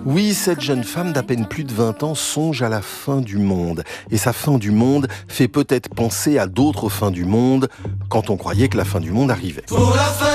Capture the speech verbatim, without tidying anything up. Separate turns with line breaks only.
Oui, cette jeune femme d'à peine plus de vingt ans songe à la fin du monde. Et sa fin du monde fait peut-être penser à d'autres fins du monde quand on croyait que la fin du monde arrivait. Pour la fin